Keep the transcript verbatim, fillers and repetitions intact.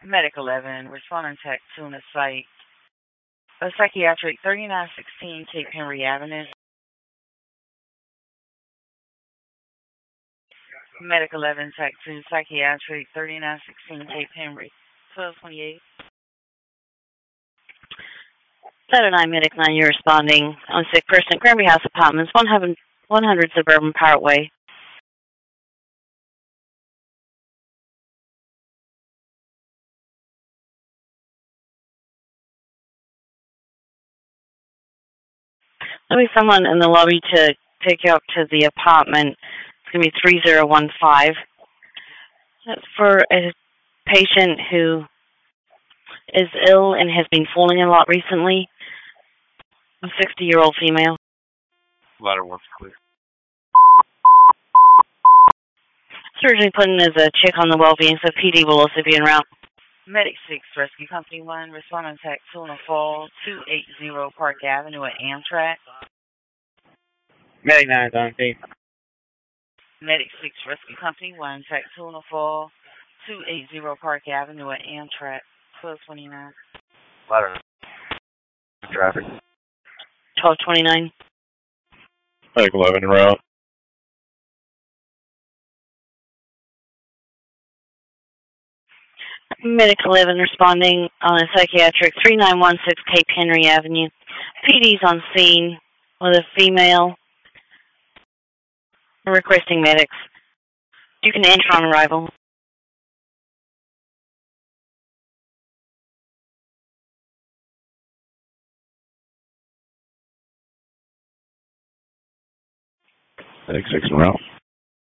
Medic eleven, responding tech tuna site. A psychiatric thirty-nine sixteen Cape Henry Avenue. Medic eleven, tech two, psychiatric thirty-nine sixteen Cape Henry, twelve twenty-eight. Letter nine, Medic nine, you're responding on sick person, Granby House Apartments, one hundred, one hundred Suburban Parkway. There'll be someone in the lobby to take you up to the apartment. It's going to be three zero one five. That's for a patient who is ill and has been falling a lot recently. A sixty-year-old female. Ladder one's clear. Surgery put in as a check on the well-being, so P D will also be en route. Medic six, Rescue Company one, responding tech Tuna Fall, two eighty Park Avenue at Amtrak. Medic nine, on scene. Medic six, Rescue Company one, tech Tuna Fall, two eighty Park Avenue at Amtrak, twelve twenty-nine. Ladder. Traffic. twelve twenty-nine. Medic eleven, route. Medic eleven responding on a psychiatric three nine one six Cape Henry Avenue. P D's on scene with a female requesting medics. You can enter on arrival. Medic six, route.